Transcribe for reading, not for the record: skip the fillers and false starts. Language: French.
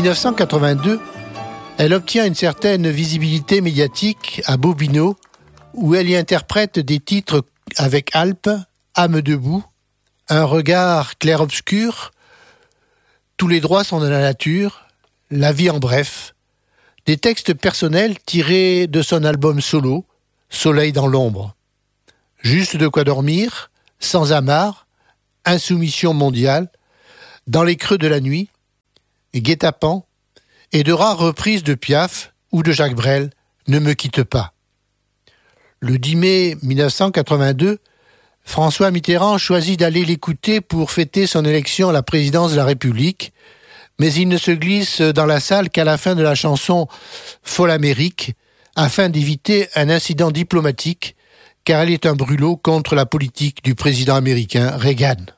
1982, elle obtient une certaine visibilité médiatique à Bobino, où elle y interprète des titres avec Alpes, Âme debout, Un regard clair-obscur, Tous les droits sont de la nature, La vie en bref, des textes personnels tirés de son album solo, Soleil dans l'ombre. Juste de quoi dormir, Sans amarre, Insoumission mondiale, Dans les creux de la nuit, Guet-apens, et de rares reprises de Piaf ou de Jacques Brel, Ne me quitte pas. Le 10 mai 1982, François Mitterrand choisit d'aller l'écouter pour fêter son élection à la présidence de la République, mais il ne se glisse dans la salle qu'à la fin de la chanson « Folle Amérique » afin d'éviter un incident diplomatique, car elle est un brûlot contre la politique du président américain Reagan.